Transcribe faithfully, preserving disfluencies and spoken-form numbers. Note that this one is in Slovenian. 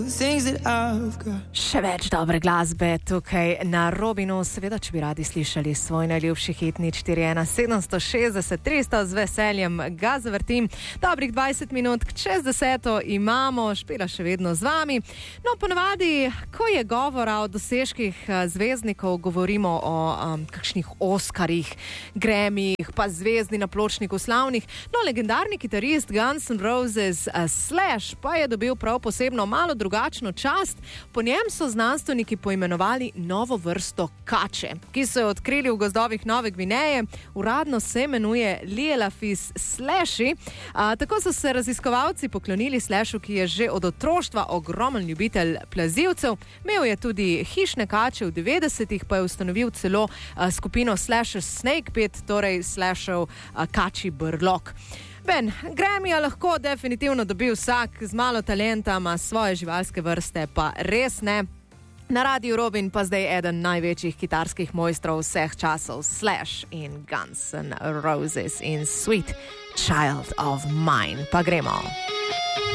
Še več dobre glasbe tukaj na Robinu, seveda, če bi radi slišali svoj najljubši hit nič štiri ena sedem šestdeset tristo, z veseljem ga zavrtim. Dobrih dvajset minut k čez deseto imamo, Špela še vedno z vami. No, ponavadi, ko je govora o dosežkih zvezdnikov, govorimo o um, kakšnih Oskarjih, Grammyjih, pa zvezdi na pločniku slavnih. No, legendarni kitarist Guns N' Roses uh, Slash pa je dobil prav posebno malo drugačno čast. Po njem so znanstveniki poimenovali novo vrsto kače, ki so jo odkrili v gozdovih Nove Gvineje. Uradno se imenuje Lielaphis slashi. A, tako so se raziskovalci poklonili Slashu, ki je že od otroštva ogromen ljubitelj plazilcev. Imel je tudi hišne kače, v devetdesetih pa je ustanovil celo a, skupino Slash's Snake Pit, torej Slashov a, kačji brlog. Ben, Grammyja lahko definitivno dobi vsak, z malo talenta ima svoje živalske vrste, pa res ne. Na Radiu Robin pa zdaj eden največjih kitarskih mojstrov vseh časov, Slash in Guns N' Roses in Sweet Child of Mine. Pa gremo.